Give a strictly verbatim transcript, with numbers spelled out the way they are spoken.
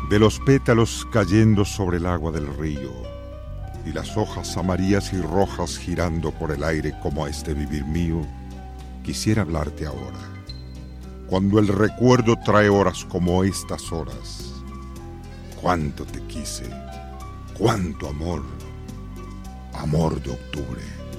de los pétalos cayendo sobre el agua del río, y las hojas amarillas y rojas girando por el aire como a este vivir mío, quisiera hablarte ahora, cuando el recuerdo trae horas como estas horas. Cuánto te quise, cuánto amor, amor de octubre.